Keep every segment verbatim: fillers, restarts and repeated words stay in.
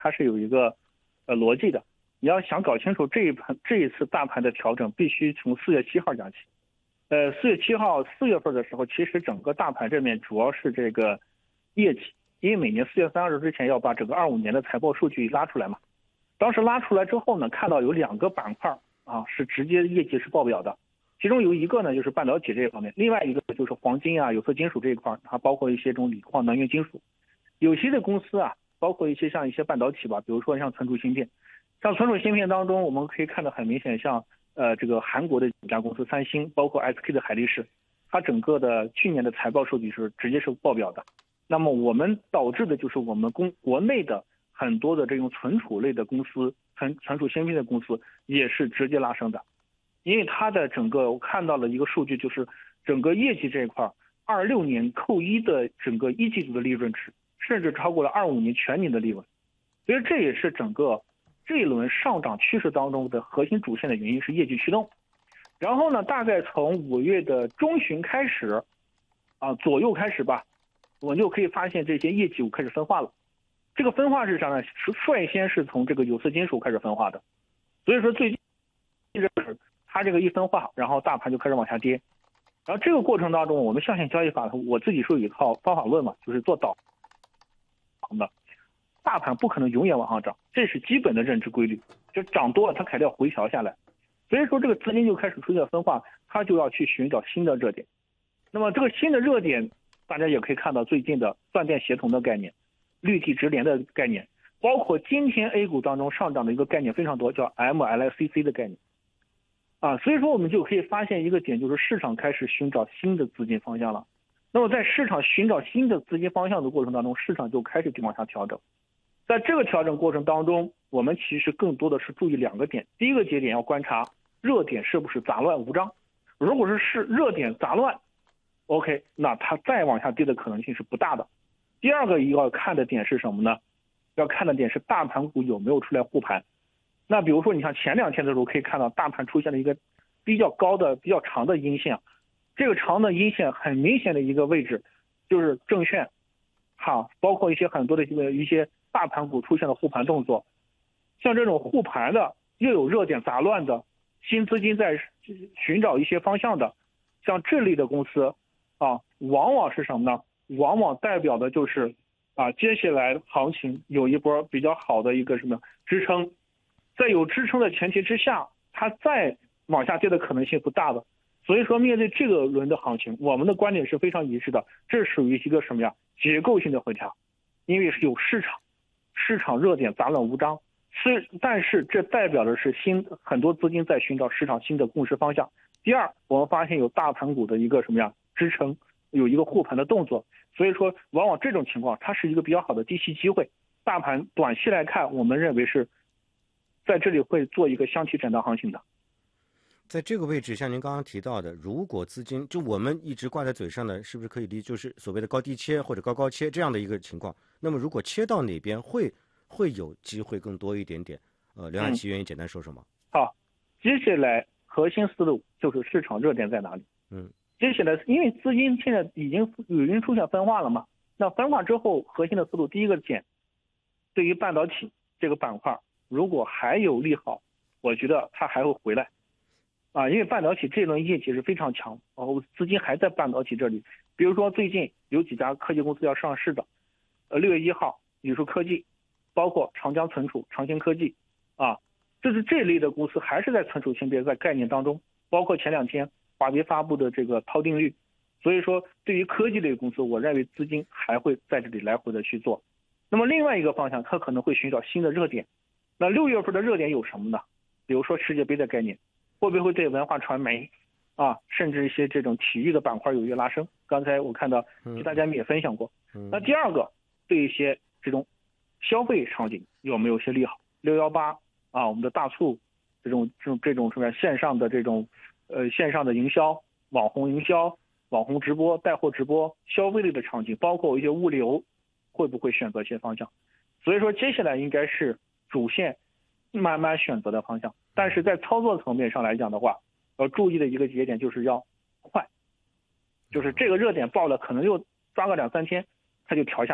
它是有一个呃逻辑的。你要想搞清楚这一盘这一次大盘的调整，必须从四月七号讲起。呃，四月七号四月份的时候，其实整个大盘这面主要是这个业绩，因为每年四月三十日之前要把整个二五年的财报数据拉出来嘛。当时拉出来之后呢，看到有两个板块啊是直接业绩是爆表的，其中有一个呢就是半导体这一方面，另外一个就是黄金啊、有色金属这一块，它包括一些这种锂矿、能源金属。有些的公司啊，包括一些像一些半导体吧，比如说像存储芯片。像存储芯片当中，我们可以看得很明显，像呃这个韩国的几家公司，三星，包括 S K 的海力士，它整个的去年的财报数据是直接是爆表的。那么我们导致的就是我们公国内的很多的这种存储类的公司，存存储芯片的公司也是直接拉升的，因为它的整个我看到了一个数据，就是整个业绩这一块，二六年扣一的整个一季度的利润值，甚至超过了二五年全年的利润，所以这也是整个这一轮上涨趋势当中的核心主线的原因是业绩驱动。然后呢，大概从五月的中旬开始，啊左右开始吧，我们就可以发现这些业绩股开始分化了。这个分化是啥呢？率先是从这个有色金属开始分化的，所以说最近它这个一分化，然后大盘就开始往下跌。然后这个过程当中，我们象限交易法，我自己说有一套方法论嘛，就是做导航的。大盘不可能永远往上涨，这是基本的认知规律。就涨多了，它肯定要回调下来。所以说，这个资金就开始出现分化，它就要去寻找新的热点。那么这个新的热点，大家也可以看到最近的断电协同的概念、绿地直连的概念，包括今天 A 股当中上涨的一个概念非常多，叫 M L C C 的概念。啊，所以说我们就可以发现一个点，就是市场开始寻找新的资金方向了。那么在市场寻找新的资金方向的过程当中，市场就开始往下调整。在这个调整过程当中，我们其实更多的是注意两个点。第一个节点要观察热点是不是杂乱无章，如果是是热点杂乱 ，OK， 那它再往下跌的可能性是不大的。第二个要看的点是什么呢？要看的点是大盘股有没有出来护盘。那比如说你像前两天的时候可以看到大盘出现了一个比较高的、比较长的阴线，这个长的阴线很明显的一个位置就是证券，哈，包括一些很多的一个一些大盘股出现了护盘动作。像这种护盘的，又有热点杂乱的，新资金在寻找一些方向的，像这类的公司啊，往往是什么呢？往往代表的就是啊，接下来行情有一波比较好的一个什么支撑，在有支撑的前提之下，它再往下跌的可能性不大的。所以说，面对这个轮的行情，我们的观点是非常一致的，这属于一个什么呀？结构性的回调，因为是有市场，市场热点杂乱无章。是，但是这代表的是新很多资金在寻找市场新的共识方向。第二，我们发现有大盘股的一个什么呀支撑，有一个护盘的动作，所以说往往这种情况它是一个比较好的低吸机会。大盘短期来看，我们认为是在这里会做一个箱体震荡行情的。 在这个位置，像您刚刚提到的，如果资金就我们一直挂在嘴上的，是不是可以理解就是所谓的高低切或者高高切这样的一个情况？那么如果切到哪边会？会有机会更多一点点，呃，刘汉奇愿意简单说说吗？ 嗯、好，接下来核心思路就是市场热点在哪里。 嗯， 接下来因为资金现在已经已经出现分化了嘛，那分化之后核心的思路，第一个点，对于半导体这个板块，如果还有利好，我觉得它还会回来，啊，因为半导体这轮业绩是非常强，哦，资金还在半导体这里，比如说最近有几家科技公司要上市的，呃，六月一号宇树科技。包括长江存储、长兴科技，啊，就是这类的公司还是在存储芯片在概念当中，包括前两天华为发布的这个涛定律，所以说对于科技类公司，我认为资金还会在这里来回的去做。那么另外一个方向，它可能会寻找新的热点。那六月份的热点有什么呢？比如说世界杯的概念，会不会对文化传媒啊，甚至一些这种体育的板块有一个拉升？刚才我看到其他嘉宾也分享过。那第二个，对一些这种消费场景有没有些利好？六幺八啊，我们的大促，这种这种这种什么线上的这种呃线上的营销、网红营销、网红直播、带货直播、消费类的场景，包括一些物流，会不会选择一些方向？所以说接下来应该是主线慢慢选择的方向。但是在操作层面上来讲的话，要注意的一个节点就是要快，就是这个热点爆了，可能又抓个两三天，它就调下来。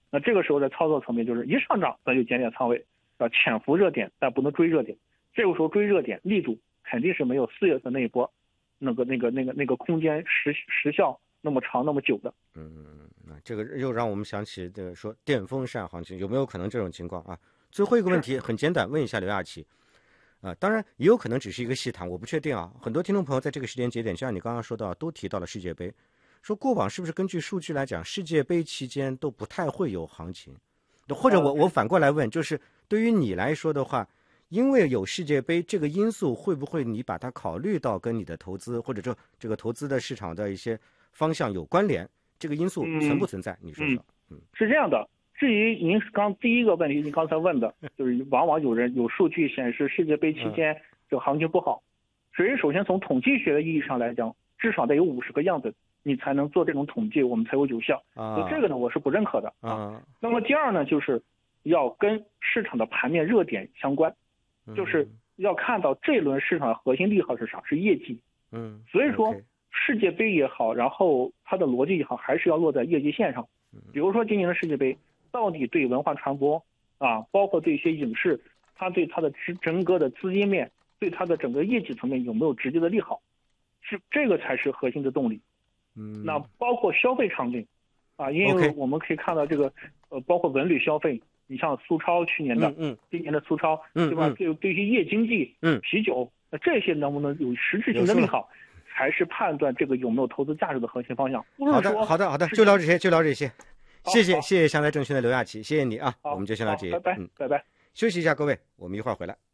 那这个时候在操作层面就是一上涨咱就减点仓位，要潜伏热点，但不能追热点。这个时候追热点力度肯定是没有四月份那一波那个那个那个那个空间时时效那么长那么久的。 嗯，那这个又让我们想起这个说电风扇行情有没有可能这种情况啊？最后一个问题很简短，问一下刘亚琦。啊，当然也有可能只是一个细谈，我不确定啊。很多听众朋友在这个时间节点，就像你刚刚说到，都提到了世界杯，说过往是不是根据数据来讲，世界杯期间都不太会有行情？或者我我反过来问，就是对于你来说的话，因为有世界杯这个因素，会不会你把它考虑到跟你的投资或者这这个投资的市场的一些方向有关联？这个因素存不存在？你说说。 嗯，是这样的。至于您刚第一个问题，您刚才问的，就是往往有人有数据显示世界杯期间这个行情不好，所以首先从统计学的意义上来讲，至少得有五十个样本，你才能做这种统计，我们才有有效。所以这个呢，我是不认可的啊。那么第二呢，就是要跟市场的盘面热点相关，就是要看到这轮市场核心利好是啥，是业绩。嗯，所以说世界杯也好，然后它的逻辑也好，还是要落在业绩线上。比如说今年的世界杯。到底对文化传播啊，包括对一些影视，它对它的整个的资金面，对它的整个业绩层面有没有直接的利好，是这个才是核心的动力。嗯，那包括消费场景啊，因为我们可以看到这个呃，包括文旅消费，你像苏超去年的，嗯，今年的苏超，对吧？对对一些夜经济，嗯，啤酒，那这些能不能有实质性的利好，才是判断这个有没有投资价值的核心方向。 好的，好的，好的，就聊这些，就聊这些。谢谢谢谢湘财证券的刘亚琦，谢谢你啊，我们就先到这里， 拜拜，嗯，拜拜。 休息一下，各位，我们一会儿回来。